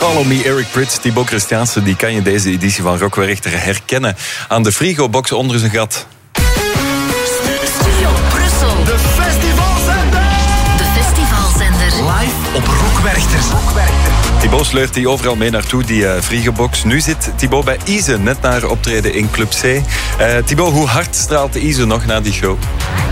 Follow Me, Eric Prydz, Thibaut Christiaanse. Die kan je deze editie van Rock Werchter herkennen aan de frigo-box onder zijn gat. Studio Brussel. De festivalzender. De festivalzender. Live op Rock Werchter. Thibaut sleurt die overal mee naartoe, die frigo-box. Nu zit Thibaut bij Ize, net na haar optreden in Club C. Thibaut, hoe hard straalt Ize nog na die show?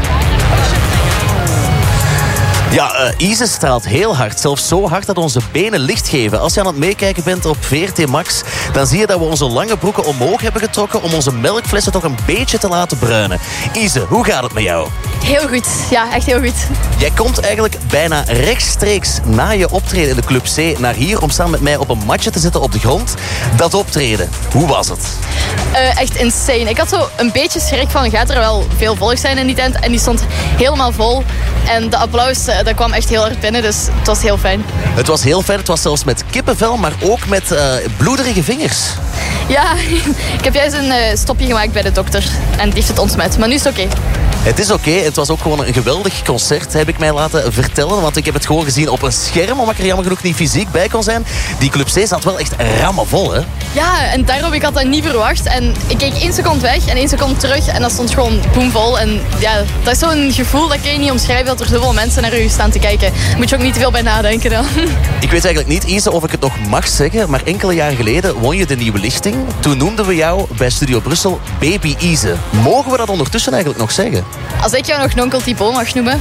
Ja, Ize straalt heel hard. Zelfs zo hard dat onze benen licht geven. Als je aan het meekijken bent op VRT Max, dan zie je dat we onze lange broeken omhoog hebben getrokken om onze melkflessen toch een beetje te laten bruinen. Ize, hoe gaat het met jou? Heel goed. Ja, echt heel goed. Jij komt eigenlijk bijna rechtstreeks na je optreden in de Club C naar hier om samen met mij op een matje te zitten op de grond. Dat optreden, hoe was het? Echt insane. Ik had zo een beetje schrik van, gaat er wel veel volk zijn in die tent? En die stond helemaal vol. En de applaus, dat kwam echt heel hard binnen, dus het was heel fijn. Het was heel fijn, het was zelfs met kippenvel, maar ook met bloederige vingers. Ja, ik heb juist een stopje gemaakt bij de dokter. En die heeft het ontsmet, maar nu is het oké. Het is oké. Het was ook gewoon een geweldig concert, heb ik mij laten vertellen. Want ik heb het gewoon gezien op een scherm, omdat ik er jammer genoeg niet fysiek bij kon zijn. Die Club C zat wel echt rammenvol, hè? Ja, en daarom, ik had dat niet verwacht. En ik keek 1 seconde weg en 1 seconde terug. En dat stond gewoon boomvol. En ja, dat is zo'n gevoel, dat kun je niet omschrijven, dat er zoveel mensen naar u staan te kijken. Daar moet je ook niet te veel bij nadenken dan. Ik weet eigenlijk niet, Ize, of ik het nog mag zeggen, maar enkele jaren geleden won je de Nieuwe Lichting. Toen noemden we jou bij Studio Brussel Baby Ize. Mogen we dat ondertussen eigenlijk nog zeggen? Als ik jou nog Nonkel Thibaut mag noemen.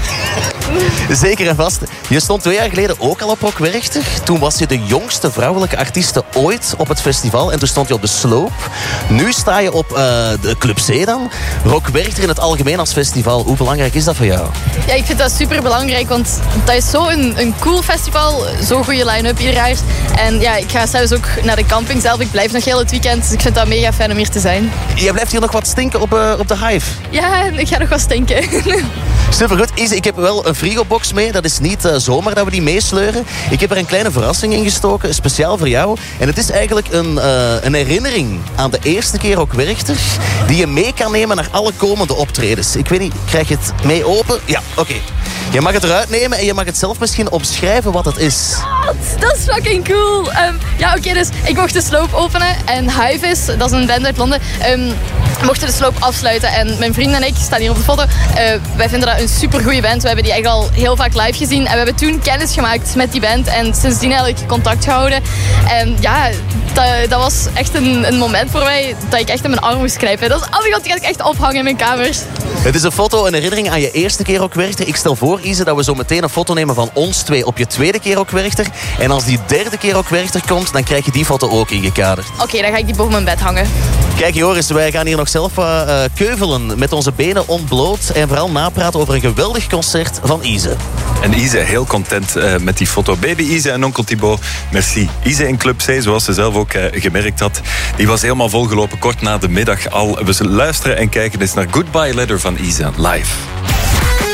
Zeker en vast. Je stond 2 jaar geleden ook al op Rock Werchter. Toen was je de jongste vrouwelijke artieste ooit op het festival. En toen stond je op de sloop. Nu sta je op de Club C dan. Rock Werchter in het algemeen als festival. Hoe belangrijk is dat voor jou? Ja, ik vind dat super belangrijk, want dat is zo'n cool festival. Zo'n goede line-up hier jaar. En ja, ik ga zelfs ook naar de camping zelf. Ik blijf nog heel het weekend, dus ik vind dat mega fijn om hier te zijn. Jij blijft hier nog wat stinken op de Hive? Ja, ik ga nog wat stinken. Supergoed. Ize, ik heb wel een frigobox mee. Dat is niet zomaar dat we die meesleuren. Ik heb er een kleine verrassing in gestoken, speciaal voor jou. En het is eigenlijk een herinnering aan de eerste keer ook Werchter, die je mee kan nemen naar alle komende optredens. Ik weet niet, krijg je het mee open? Ja, oké. Je mag het eruit nemen en je mag het zelf misschien omschrijven wat het is. Dat is fucking cool. Ja, oké, dus ik mocht de sloop openen. En Hive dat is een band uit Londen, mochten de sloop afsluiten. En mijn vriend en ik staan hier op de foto. Wij vinden dat een supergoeie band. We hebben die echt al heel vaak live gezien. En we hebben toen kennis gemaakt met die band. En sindsdien eigenlijk contact gehouden. En ja, dat was echt een moment voor mij dat ik echt in mijn arm moest knijpen. Dat is, oh my god, die ga ik echt ophangen in mijn kamers. Het is een foto, een herinnering aan je eerste keer ook Werchter. Ik stel voor, Ize, dat we zo meteen een foto nemen van ons 2 op je tweede keer ook Werchter. En als die derde keer ook Werchter komt, dan krijg je die foto ook ingekaderd. Oké, dan ga ik die boven mijn bed hangen. Kijk Joris, wij gaan hier nog zelf keuvelen met onze benen ontbloot. En vooral napraten over een geweldig concert van Ize. En Ize, heel content met die foto. Baby Ize en onkel Thibaut, merci. Ize in Club C, zoals ze zelf ook gemerkt had, die was helemaal volgelopen kort na de middag al. We luisteren en kijken eens naar Goodbye Letter van Ize live.